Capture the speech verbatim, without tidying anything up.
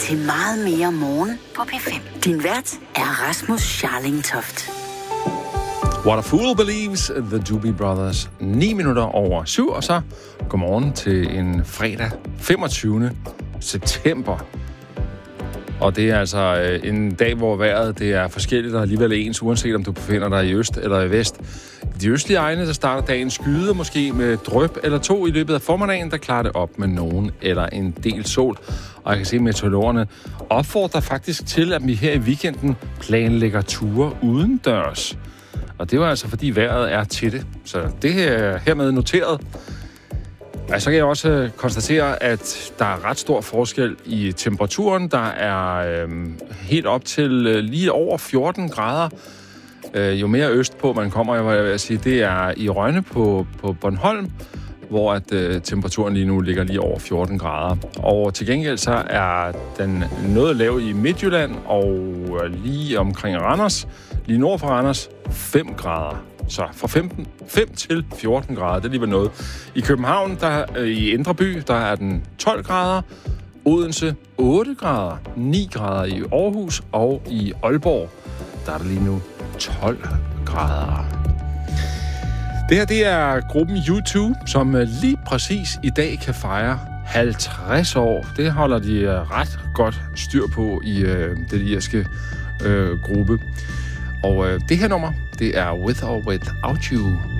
til Meget mere morgen på P fem. Din vært er Rasmus Scharling Toft. What a Fool Believes, The Doobie Brothers. ni minutter over syv, og så godmorgen til en fredag femogtyvende september. Og det er altså en dag, hvor vejret det er forskelligt og alligevel ens, uanset om du befinder dig i øst eller i vest. I de østlige egne, der starter dagen skyde, måske med dryp eller to i løbet af formiddagen, der klarer det op med nogen eller en del sol. Og jeg kan se, at meteorologerne opfordrer faktisk til, at vi her i weekenden planlægger ture udendørs. Og det var altså, fordi vejret er til det. Så det er hermed noteret. Og så kan jeg også konstatere, at der er ret stor forskel i temperaturen. Der er øh, helt op til øh, lige over fjorten grader. Øh, jo mere østpå man kommer, jeg vil sige, det er i Rønne på, på Bornholm, hvor at, øh, temperaturen lige nu ligger lige over fjorten grader. Og til gengæld så er den noget lav i Midtjylland og lige omkring Randers, lige nord for Randers, fem grader. Så fra femten, fem til fjorten grader, det er alligevel noget. I København, der, øh, i Indre By, der er den tolv grader. Odense, otte grader. ni grader i Aarhus, og i Aalborg, der er der lige nu tolv grader. Det her, det er gruppen U to, som lige præcis i dag kan fejre halvtreds år. Det holder de ret godt styr på i øh, den irske øh, gruppe. Og øh, det her nummer, det er With or Without You.